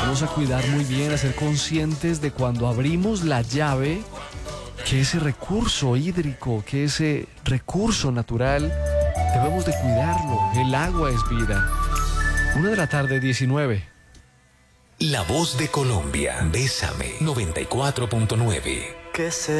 Vamos a cuidar muy bien, a ser conscientes de cuando abrimos la llave, que ese recurso hídrico, que ese recurso natural, debemos de cuidarlo. El agua es vida. 1:19 p.m. La voz de Colombia. Bésame 94.9. ¿Qué será?